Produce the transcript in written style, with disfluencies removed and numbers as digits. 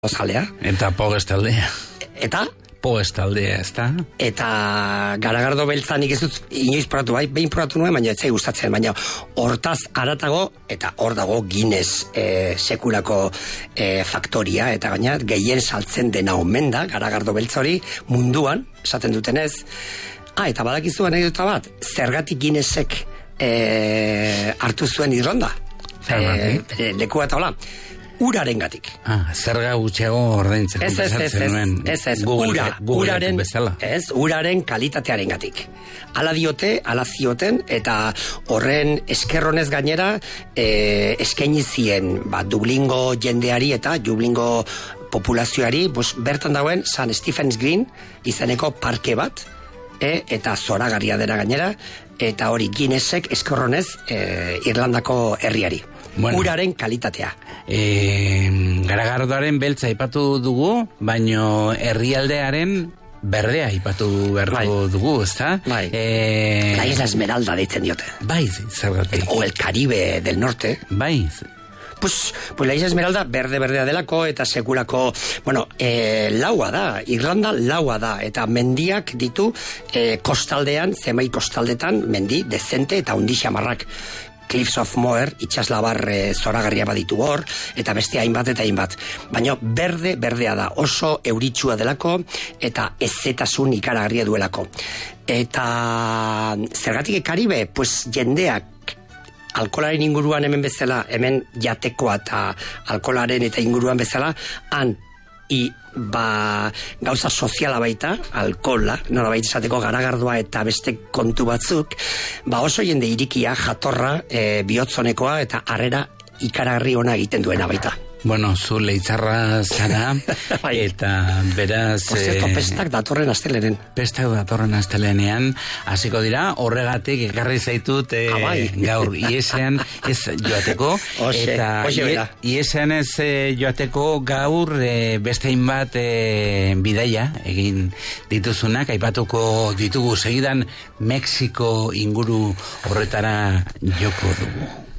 zalea. Eta pogestaldea. Eta? Pogestaldea, ez da? Eta garagardo beltza nik ez dut inoiz probatu, behin probatu nuen, baina etzai gustatzen, baina hortaz aratago, eta hor dago Guinness sekulako faktoria, eta gaina gehien saltzen dena omen da, garagardo beltza hori munduan, esaten dutenez. Eta badakizu anekdota bat, zergatik Guinnessek hartu zuen Irlanda? Leku bat hola. Urarengatik. Zerga gutxiago ordaintzeko. Ez, uraren kalitatearengatik. Hala zioten, eta horren eskerronez gainera eskaini zien Dublingo jendeari eta Dublingo populazioari, bertan dauen St. Stephen's Green izeneko parke bat, eta zoragarria dena gainera, eta hori Guinnessek eskerronez Irlandako herriari. Bueno, uraren kalitatea. Garagardoaren beltza aipatu dugu, baino herrialdearen berdea aipatu beharko dugu, ezta? Bai. La Isla Esmeralda deitzen diote. Bai, zergatik. O el Caribe del Norte. Bai. Pues la Isla Esmeralda berdea delako eta sekulako, laua da, Irlanda laua da, eta mendiak ditu kostaldean, zenbait kostaldetan, mendi dezente eta hundi xamarrak. Cliffs of Moher, itxaslabar zoragarria baditu hor, eta beste hainbat. Baina berdea da, oso euritsua delako, eta ezetasun ikaragarria duelako. Eta zergatik Karibe, jendeak alkolaren inguruan hemen bezala, hemen jatekoa eta alkolaren eta inguruan bezala, han gauza soziala baita, alkola, nolabait esateko garagardoa eta beste kontu batzuk, oso jende irikia, jatorra, bihotzonekoa eta harrera ikaragarri ona egiten duena baita. Bueno, zu leitzarra zara, eta beraz... pestak datorren astelenen. Pestak datorren astelenean, hasiko dira, horregatik ekarri zaitut gaur iesean ez joateko, eta iesean ez joateko gaur beste hainbat bidaia egin dituzunak, aipatuko ditugu segidan Mexiko inguru horretara joko dugu.